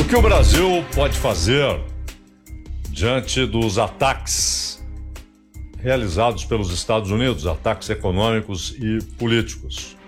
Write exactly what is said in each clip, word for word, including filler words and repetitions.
que o Brasil pode fazer diante dos ataques realizados pelos Estados Unidos, ataques econômicos e políticos?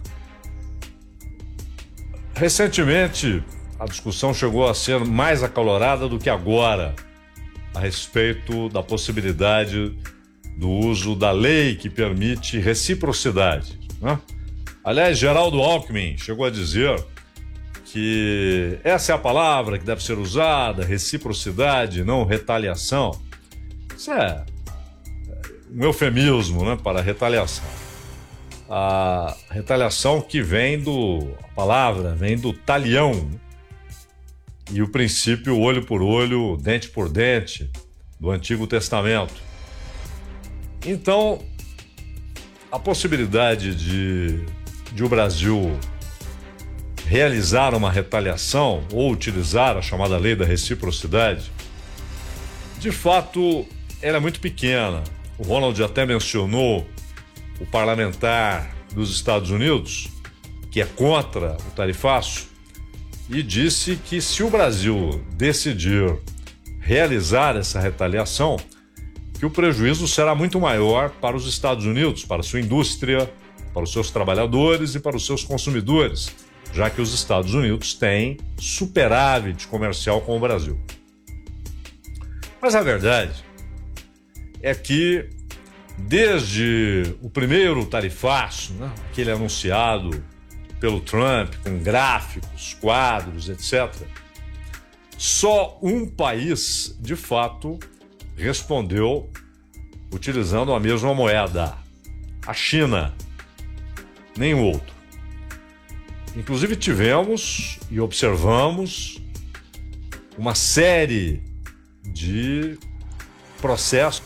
Recentemente, a discussão chegou a ser mais acalorada do que agora a respeito da possibilidade do uso da lei que permite reciprocidade, né? Aliás, Geraldo Alckmin chegou a dizer que essa é a palavra que deve ser usada, reciprocidade, não retaliação. Isso é um eufemismo, né, para retaliação. A retaliação que vem do... a palavra vem do talião, e o princípio olho por olho, dente por dente, do Antigo Testamento. Então, a possibilidade de, de o Brasil realizar uma retaliação ou utilizar a chamada lei da reciprocidade, de fato, ela é muito pequena. O Ronald até mencionou o parlamentar dos Estados Unidos, que é contra o tarifaço, e disse que se o Brasil decidir realizar essa retaliação, que o prejuízo será muito maior para os Estados Unidos, para a sua indústria, para os seus trabalhadores e para os seus consumidores, já que os Estados Unidos têm superávit comercial com o Brasil. Mas a verdade é que, desde o primeiro tarifaço, né, aquele anunciado pelo Trump, com gráficos, quadros, etcétera, só um país, de fato, respondeu utilizando a mesma moeda: a China, nenhum outro. Inclusive tivemos e observamos uma série de processos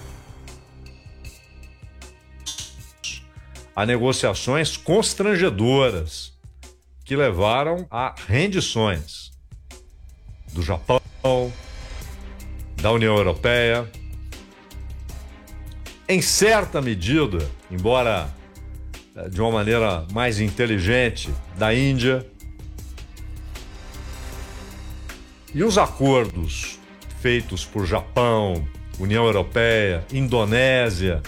a negociações constrangedoras que levaram a rendições do Japão, da União Europeia, em certa medida, embora de uma maneira mais inteligente, da Índia. E os acordos feitos por Japão, União Europeia, Indonésia,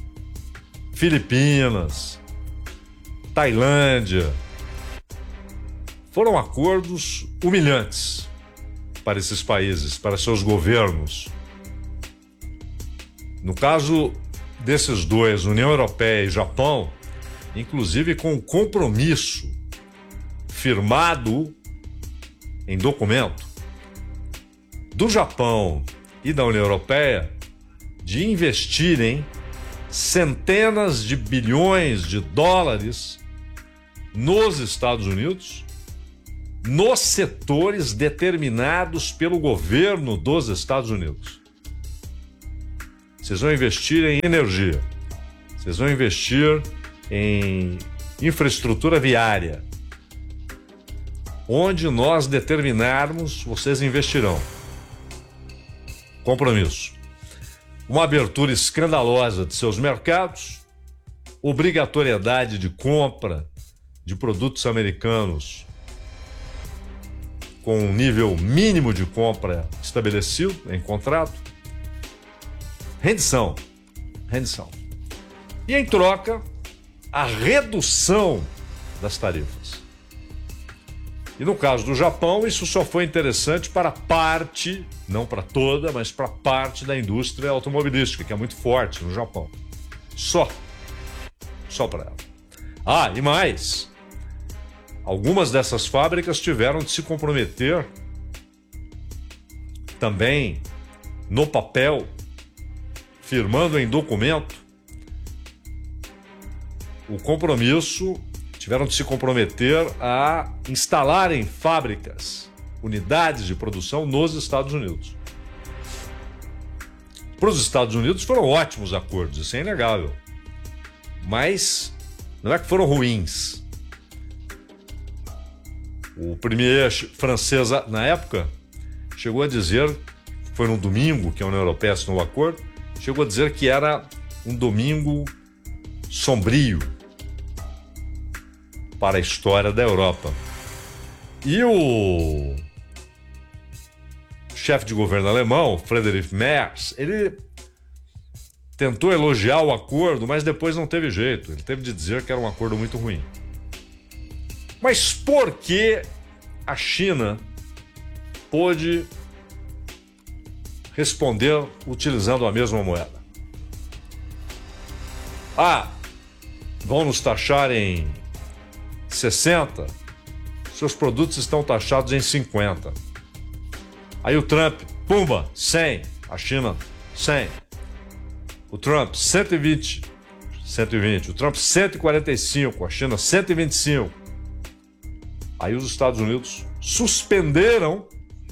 Filipinas, Tailândia, foram acordos humilhantes para esses países, para seus governos. No caso desses dois, União Europeia e Japão, inclusive com um compromisso firmado em documento do Japão e da União Europeia de investirem centenas de bilhões de dólares nos Estados Unidos, nos setores determinados pelo governo dos Estados Unidos. Vocês vão investir em energia, vocês vão investir em infraestrutura viária. Onde nós determinarmos, vocês investirão. Compromisso. Uma abertura escandalosa de seus mercados, obrigatoriedade de compra de produtos americanos com um nível mínimo de compra estabelecido em contrato, rendição, rendição. E em troca, a redução das tarifas. E no caso do Japão, isso só foi interessante para parte, não para toda, mas para parte da indústria automobilística, que é muito forte no Japão. Só. Só para ela. Ah, e mais. Algumas dessas fábricas tiveram de se comprometer também no papel, firmando em documento, o compromisso, tiveram de se comprometer a instalarem fábricas, unidades de produção nos Estados Unidos. Para os Estados Unidos foram ótimos acordos, isso é inegável. Mas não é que foram ruins. O premier francês, na época, chegou a dizer, foi num domingo que a União Europeia assinou o acordo, chegou a dizer que era um domingo sombrio para a história da Europa. E o, chefe de governo alemão, Friedrich Merz, ele tentou elogiar o acordo, mas depois não teve jeito. Ele teve de dizer que era um acordo muito ruim. Mas por que a China pôde responder utilizando a mesma moeda? Ah, vão nos taxar em sessenta, seus produtos estão taxados em cinquenta. Aí o Trump, pumba, cem, a China, cem. O Trump, cento e vinte, cento e vinte. O Trump, cento e quarenta e cinco, a China, cento e vinte e cinco. Aí os Estados Unidos suspenderam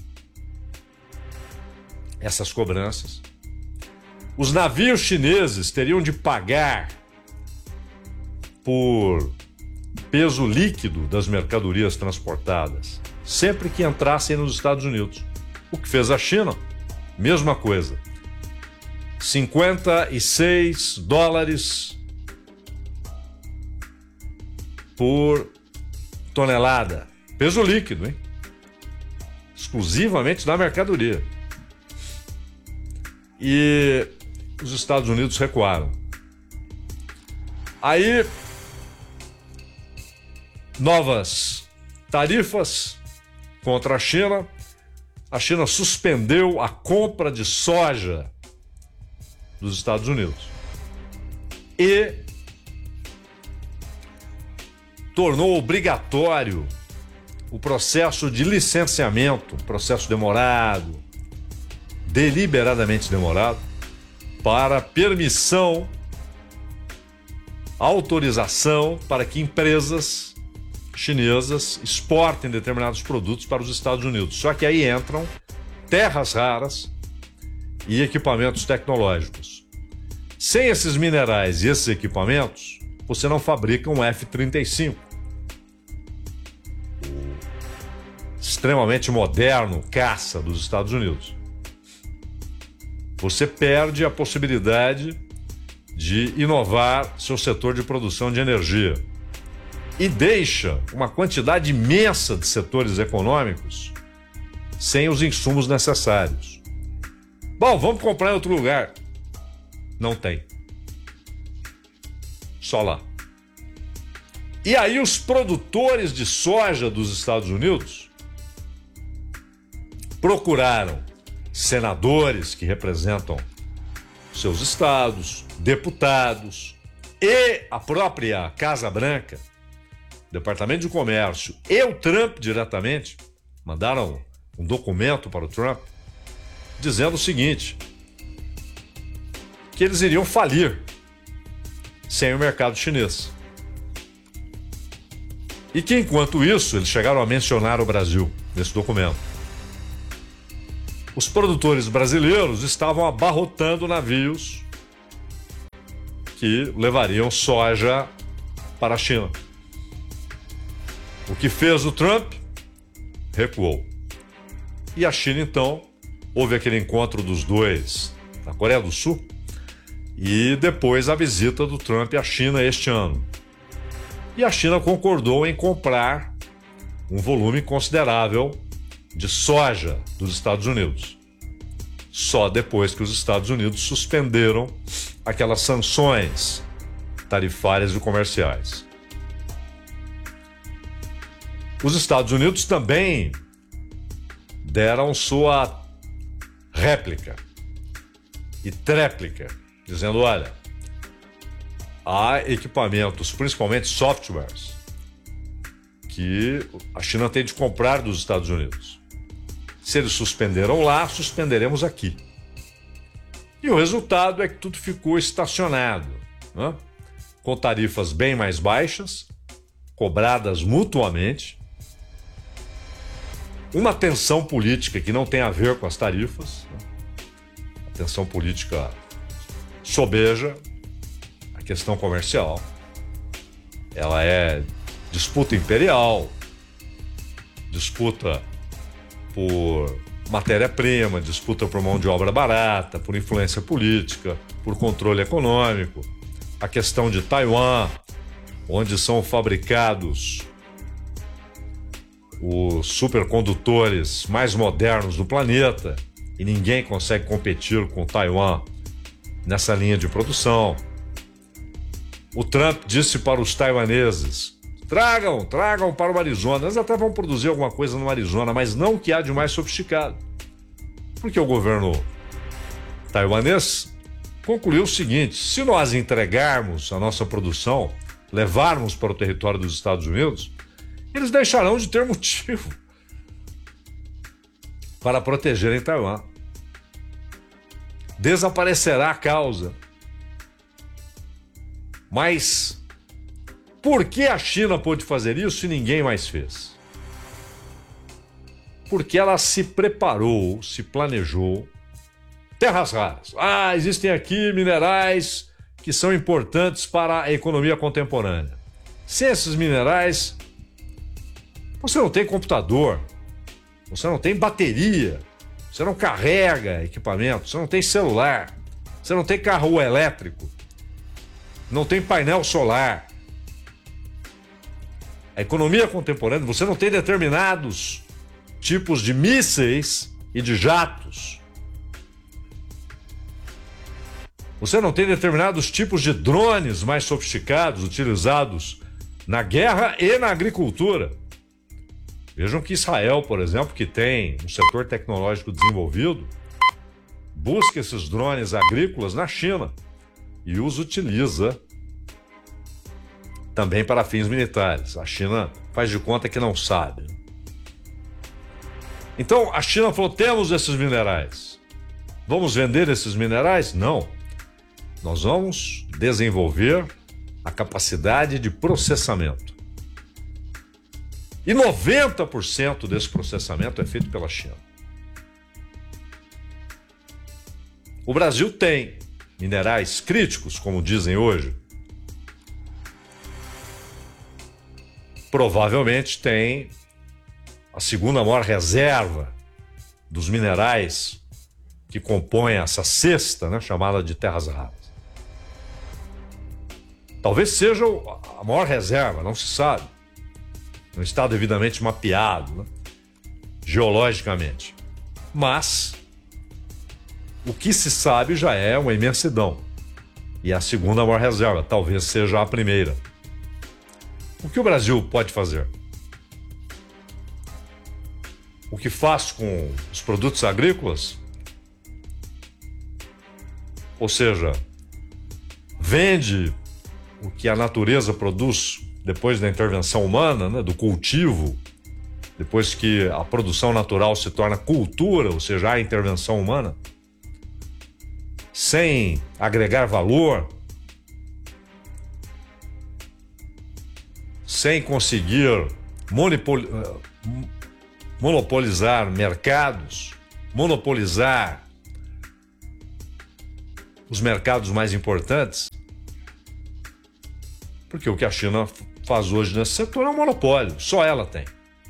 essas cobranças. Os navios chineses teriam de pagar por peso líquido das mercadorias transportadas sempre que entrassem nos Estados Unidos. O que fez a China? Mesma coisa. cinquenta e seis dólares por tonelada. Peso líquido, hein? Exclusivamente da mercadoria. E os Estados Unidos recuaram. Aí, novas tarifas contra a China. A China suspendeu a compra de soja dos Estados Unidos e tornou obrigatório o processo de licenciamento, processo demorado, deliberadamente demorado, para permissão, autorização para que empresas chinesas exportem determinados produtos para os Estados Unidos. Só que aí entram terras raras e equipamentos tecnológicos. Sem esses minerais e esses equipamentos, você não fabrica um F trinta e cinco. O extremamente moderno caça dos Estados Unidos. Você perde a possibilidade de inovar seu setor de produção de energia. E deixa uma quantidade imensa de setores econômicos sem os insumos necessários. Bom, vamos comprar em outro lugar. Não tem. Só lá. E aí os produtores de soja dos Estados Unidos procuraram senadores que representam seus estados, deputados e a própria Casa Branca, Departamento de Comércio e o Trump diretamente, mandaram um documento para o Trump dizendo o seguinte, que eles iriam falir sem o mercado chinês. E que, enquanto isso, eles chegaram a mencionar o Brasil nesse documento. Os produtores brasileiros estavam abarrotando navios que levariam soja para a China. O que fez o Trump? Recuou. E a China, então, houve aquele encontro dos dois na Coreia do Sul e depois a visita do Trump à China este ano. E a China concordou em comprar um volume considerável de soja dos Estados Unidos. Só depois que os Estados Unidos suspenderam aquelas sanções tarifárias e comerciais. Os Estados Unidos também deram sua réplica e tréplica, dizendo, olha, há equipamentos, principalmente softwares, que a China tem de comprar dos Estados Unidos. Se eles suspenderam lá, suspenderemos aqui. E o resultado é que tudo ficou estacionado, né? Com tarifas bem mais baixas, cobradas mutuamente, uma tensão política que não tem a ver com as tarifas, né? A tensão política sobeja a questão comercial. Ela é disputa imperial, disputa por matéria-prima, disputa por mão de obra barata, por influência política, por controle econômico. A questão de Taiwan, onde são fabricados os supercondutores mais modernos do planeta e ninguém consegue competir com Taiwan nessa linha de produção. O Trump disse para os taiwaneses: tragam, tragam para o Arizona. Eles até vão produzir alguma coisa no Arizona, mas não o que há de mais sofisticado. Porque o governo taiwanês concluiu o seguinte: se nós entregarmos a nossa produção, levarmos para o território dos Estados Unidos, eles deixarão de ter motivo para protegerem Taiwan. Desaparecerá a causa. Mas por que a China pôde fazer isso e ninguém mais fez? Porque ela se preparou, se planejou. Terras raras. Ah, existem aqui minerais que são importantes para a economia contemporânea. Sem esses minerais, você não tem computador, você não tem bateria, você não carrega equipamento, você não tem celular, você não tem carro elétrico, não tem painel solar. A economia contemporânea, você não tem determinados tipos de mísseis e de jatos. Você não tem determinados tipos de drones mais sofisticados utilizados na guerra e na agricultura. Vejam que Israel, por exemplo, que tem um setor tecnológico desenvolvido, busca esses drones agrícolas na China e os utiliza também para fins militares. A China faz de conta que não sabe. Então, a China falou: temos esses minerais. Vamos vender esses minerais? Não. Nós vamos desenvolver a capacidade de processamento. E noventa por cento desse processamento é feito pela China. O Brasil tem minerais críticos, como dizem hoje. Provavelmente tem a segunda maior reserva dos minerais que compõem essa cesta, né, chamada de terras raras. Talvez seja a maior reserva, não se sabe. Não está devidamente mapeado, né, geologicamente. Mas o que se sabe já é uma imensidão. E a segunda maior reserva, talvez seja a primeira. O que o Brasil pode fazer? O que faz com os produtos agrícolas? Ou seja, vende o que a natureza produz depois da intervenção humana, né, do cultivo, depois que a produção natural se torna cultura, ou seja, a intervenção humana, sem agregar valor, sem conseguir monopoli- monopolizar mercados, monopolizar os mercados mais importantes. Porque o que a China faz hoje nesse setor é um monopólio, só ela tem.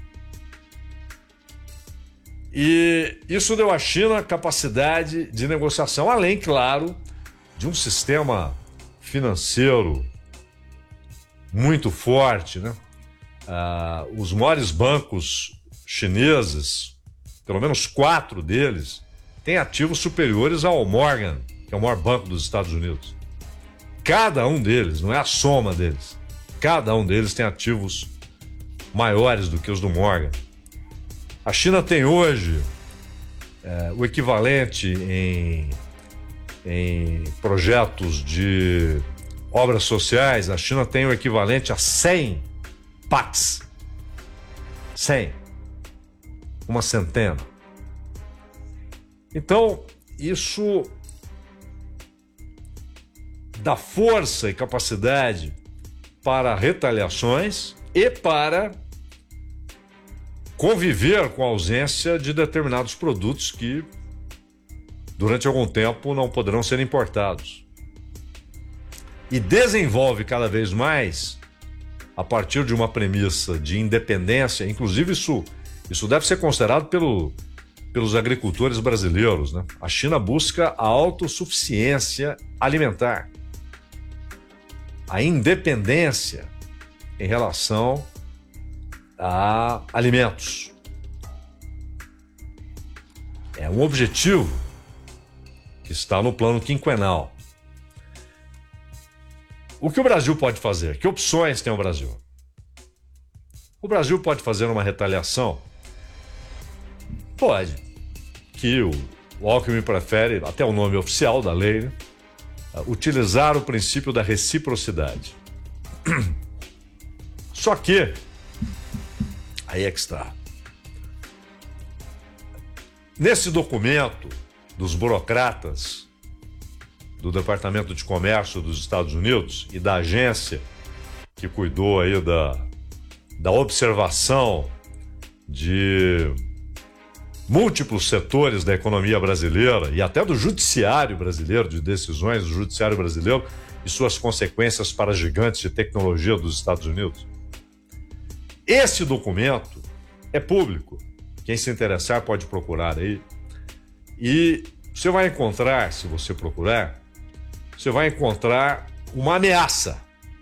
E isso deu à China capacidade de negociação, além, claro, de um sistema financeiro muito forte, né? Ah, os maiores bancos chineses, pelo menos quatro deles, têm ativos superiores ao Morgan, que é o maior banco dos Estados Unidos. Cada um deles, não é a soma deles, cada um deles tem ativos maiores do que os do Morgan. A China tem hoje é, o equivalente em, em projetos de obras sociais, a China tem o equivalente a cem P A Cs. cem. Uma centena. Então, isso dá força e capacidade para retaliações e para conviver com a ausência de determinados produtos que, durante algum tempo, não poderão ser importados. E desenvolve cada vez mais, a partir de uma premissa de independência, inclusive isso, isso deve ser considerado pelo, pelos agricultores brasileiros, né? A China busca a autossuficiência alimentar, a independência em relação a alimentos. É um objetivo que está no plano quinquenal. O que o Brasil pode fazer? Que opções tem o Brasil? O Brasil pode fazer uma retaliação? Pode. Que o, o Alckmin prefere, até o nome oficial da lei, né? Utilizar o princípio da reciprocidade. Só que, aí é que está. Nesse documento dos burocratas do Departamento de Comércio dos Estados Unidos e da agência que cuidou aí da, da observação de múltiplos setores da economia brasileira e até do judiciário brasileiro, de decisões do judiciário brasileiro e suas consequências para gigantes de tecnologia dos Estados Unidos. Esse documento é público. Quem se interessar pode procurar aí. E você vai encontrar, se você procurar, você vai encontrar uma ameaça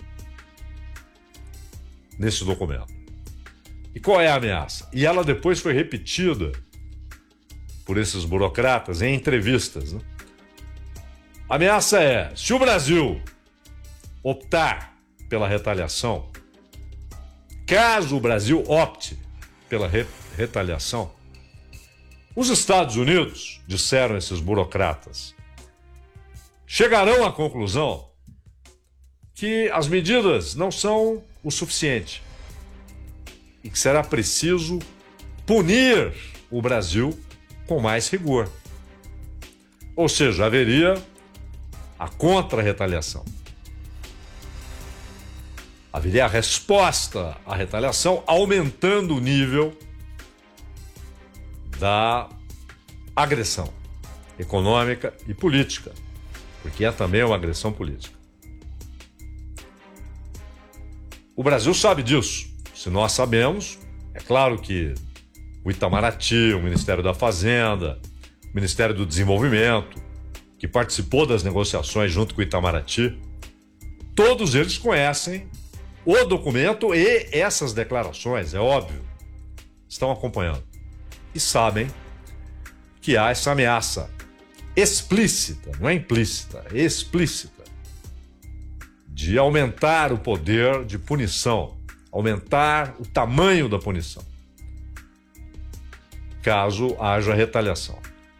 nesse documento. E qual é a ameaça? E ela depois foi repetida por esses burocratas em entrevistas, né? A ameaça é: se o Brasil optar pela retaliação, caso o Brasil opte pela re retaliação, os Estados Unidos, disseram esses burocratas, chegarão à conclusão que as medidas não são o suficiente e que será preciso punir o Brasil com mais rigor. Ou seja, haveria a contra-retaliação. Haveria a resposta à retaliação, aumentando o nível da agressão econômica e política, porque é também uma agressão política. O Brasil sabe disso. Se nós sabemos, é claro que o Itamaraty, o Ministério da Fazenda, o Ministério do Desenvolvimento, que participou das negociações junto com o Itamaraty, todos eles conhecem o documento e essas declarações, é óbvio, estão acompanhando. E sabem que há essa ameaça explícita, não é implícita, é explícita, de aumentar o poder de punição, aumentar o tamanho da punição, caso haja retaliação.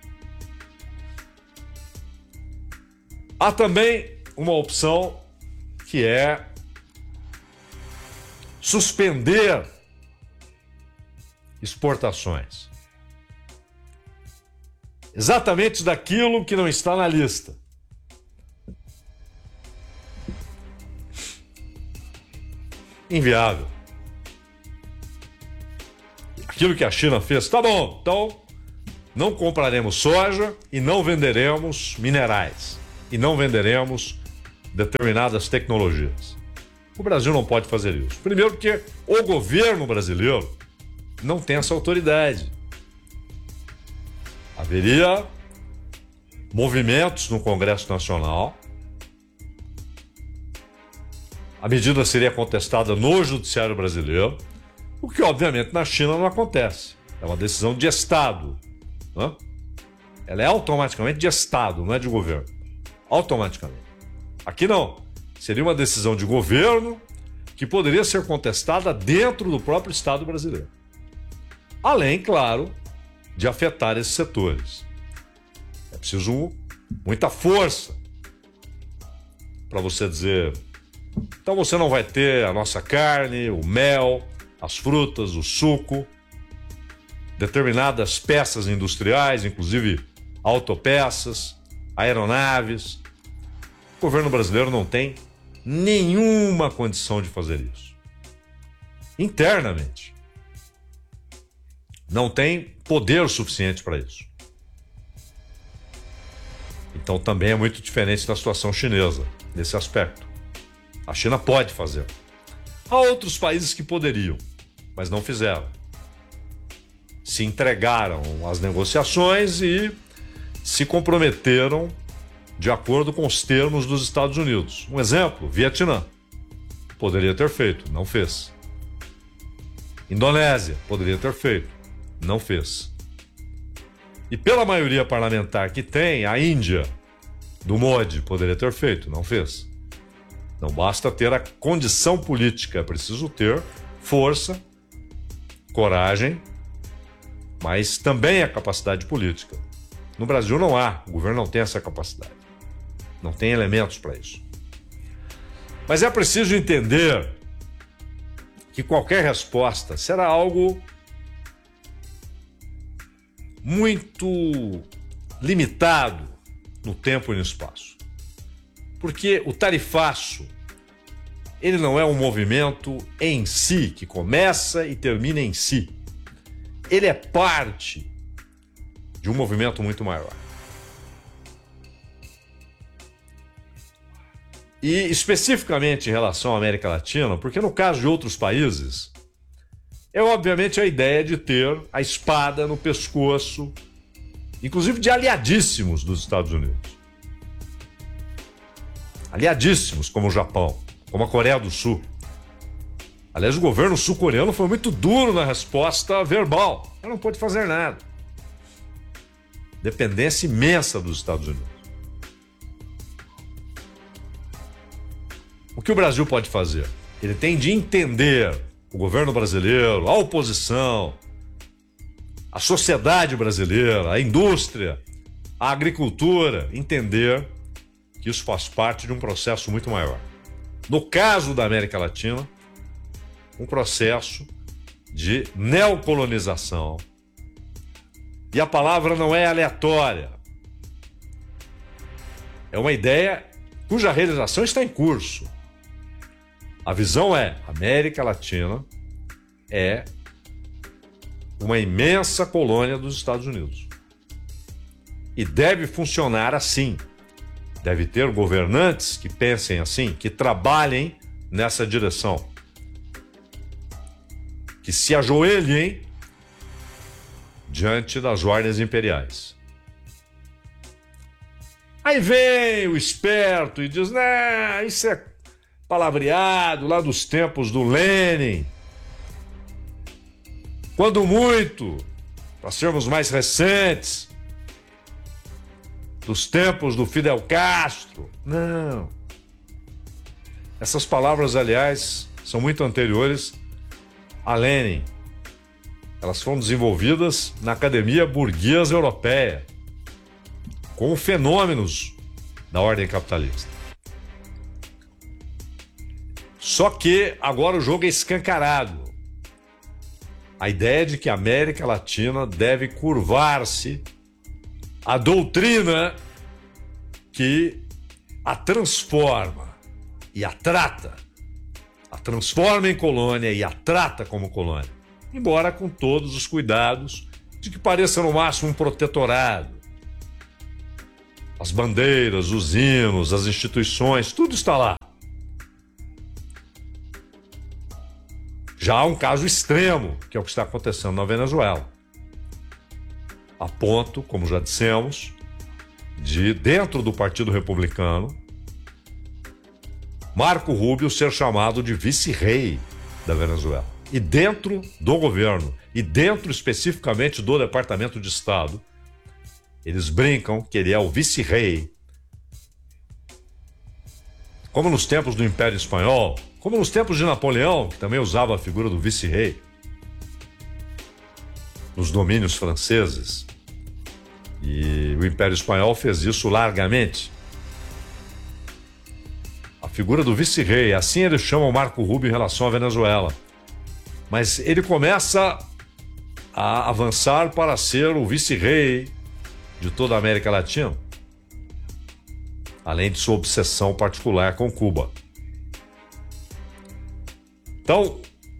Há também uma opção que é suspender exportações. Exatamente daquilo que não está na lista. Inviável. Aquilo que a China fez, tá bom, então não compraremos soja e não venderemos minerais e não venderemos determinadas tecnologias. O Brasil não pode fazer isso. Primeiro porque o governo brasileiro não tem essa autoridade. Haveria movimentos no Congresso Nacional. A medida seria contestada no Judiciário brasileiro, o que obviamente na China não acontece. É uma decisão de Estado, né? Ela é automaticamente de Estado, não é de governo. Automaticamente. Aqui não. Seria uma decisão de governo que poderia ser contestada dentro do próprio Estado brasileiro. Além, claro, de afetar esses setores. É preciso muita força para você dizer: então você não vai ter a nossa carne, o mel, as frutas, o suco, determinadas peças industriais, inclusive autopeças, aeronaves. O governo brasileiro não tem nenhuma condição de fazer isso. Internamente. Não tem poder suficiente para isso. Então também é muito diferente da situação chinesa, nesse aspecto. A China pode fazer. Há outros países que poderiam, mas não fizeram. Se entregaram às negociações e se comprometeram de acordo com os termos dos Estados Unidos. Um exemplo, Vietnã. Poderia ter feito, não fez. Indonésia poderia ter feito, não fez. E pela maioria parlamentar que tem, a Índia, do Modi, poderia ter feito, não fez. Não basta ter a condição política, é preciso ter força, coragem, mas também a capacidade política. No Brasil não há, o governo não tem essa capacidade. Não tem elementos para isso. Mas é preciso entender que qualquer resposta será algo muito limitado no tempo e no espaço. Porque o tarifaço, ele não é um movimento em si, que começa e termina em si. Ele é parte de um movimento muito maior. E especificamente em relação à América Latina, porque no caso de outros países, é obviamente a ideia de ter a espada no pescoço, inclusive de aliadíssimos dos Estados Unidos. Aliadíssimos, como o Japão, como a Coreia do Sul. Aliás, o governo sul-coreano foi muito duro na resposta verbal. Ele não pôde fazer nada. Dependência imensa dos Estados Unidos. O que o Brasil pode fazer? Ele tem de entender o governo brasileiro, a oposição, a sociedade brasileira, a indústria, a agricultura, entender que isso faz parte de um processo muito maior. No caso da América Latina, um processo de neocolonização. E a palavra não é aleatória. É uma ideia cuja realização está em curso. A visão é: a América Latina é uma imensa colônia dos Estados Unidos. E deve funcionar assim. Deve ter governantes que pensem assim, que trabalhem nessa direção. Que se ajoelhem diante das ordens imperiais. Aí vem o esperto e diz: né, isso é palavreado lá dos tempos do Lenin. Quando muito, para sermos mais recentes, dos tempos do Fidel Castro. Não. Essas palavras, aliás, são muito anteriores a Lenin. Elas foram desenvolvidas na Academia Burguesa Europeia, com fenômenos da ordem capitalista. Só que agora o jogo é escancarado. A ideia de que a América Latina deve curvar-se à doutrina que a transforma e a trata, a transforma em colônia e a trata como colônia, embora com todos os cuidados de que pareça no máximo um protetorado. As bandeiras, os hinos, as instituições, tudo está lá. Já há um caso extremo, que é o que está acontecendo na Venezuela. A ponto, como já dissemos, de, dentro do Partido Republicano, Marco Rubio ser chamado de vice-rei da Venezuela. E dentro do governo, e dentro especificamente do Departamento de Estado, eles brincam que ele é o vice-rei. Como nos tempos do Império Espanhol, como nos tempos de Napoleão, que também usava a figura do vice-rei, nos domínios franceses. E o Império Espanhol fez isso largamente. A figura do vice-rei, assim eles chamam Marco Rubio em relação à Venezuela. Mas ele começa a avançar para ser o vice-rei de toda a América Latina, além de sua obsessão particular com Cuba. Então,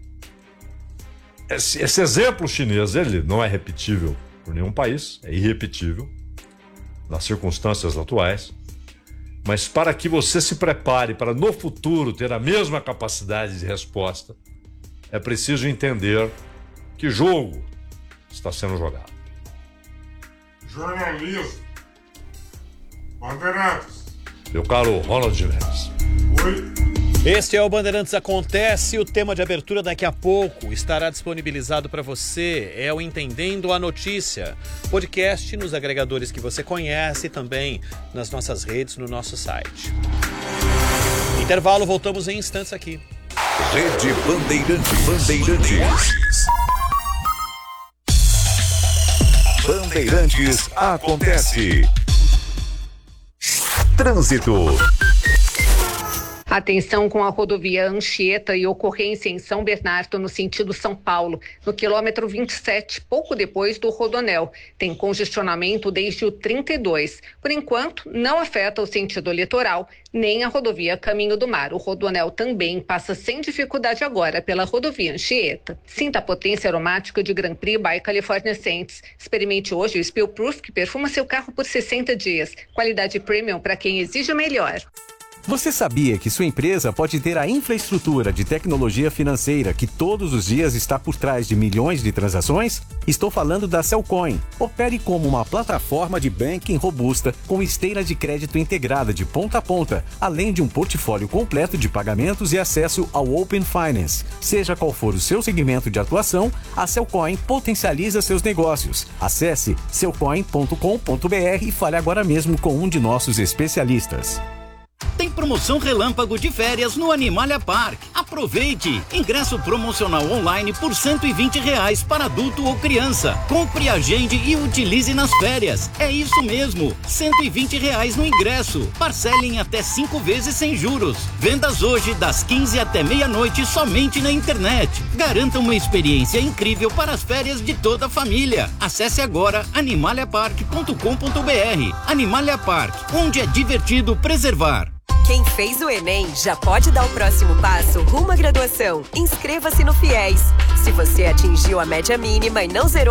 esse, esse exemplo chinês, ele não é repetível por nenhum país, é irrepetível nas circunstâncias atuais, mas para que você se prepare para no futuro ter a mesma capacidade de resposta, é preciso entender que jogo está sendo jogado. Jornalismo. Bandeirantes. Meu caro Ronald Neves. Oi. Este é o Bandeirantes Acontece, o tema de abertura daqui a pouco estará disponibilizado para você, é o Entendendo a Notícia, podcast nos agregadores que você conhece e também nas nossas redes, no nosso site. Intervalo, voltamos em instantes aqui. Rede Bandeirantes. Bandeirantes. Bandeirantes Acontece. Trânsito. Atenção com a rodovia Anchieta e ocorrência em São Bernardo, no sentido São Paulo, no quilômetro vinte e sete, pouco depois do Rodoanel. Tem congestionamento desde o trinta e dois. Por enquanto, não afeta o sentido litoral, nem a rodovia Caminho do Mar. O Rodoanel também passa sem dificuldade agora pela rodovia Anchieta. Sinta a potência aromática de Grand Prix by California Scents. Experimente hoje o Spill Proof, que perfuma seu carro por sessenta dias. Qualidade premium para quem exige o melhor. Você sabia que sua empresa pode ter a infraestrutura de tecnologia financeira que todos os dias está por trás de milhões de transações? Estou falando da Cellcoin. Opere como uma plataforma de banking robusta com esteira de crédito integrada de ponta a ponta, além de um portfólio completo de pagamentos e acesso ao Open Finance. Seja qual for o seu segmento de atuação, a Cellcoin potencializa seus negócios. Acesse cellcoin ponto com ponto b r e fale agora mesmo com um de nossos especialistas. Tem promoção relâmpago de férias no Animalia Park. Aproveite! Ingresso promocional online por cento e vinte reais para adulto ou criança. Compre, agende e utilize nas férias. É isso mesmo, cento e vinte reais no ingresso. Parcele em até cinco vezes sem juros. Vendas hoje das quinze até meia-noite somente na internet. Garanta uma experiência incrível para as férias de toda a família. Acesse agora animalia park ponto com ponto b r. Animalia Park, onde é divertido preservar. Quem fez o Enem já pode dar o próximo passo rumo à graduação. Inscreva-se no FIES. Se você atingiu a média mínima e não zerou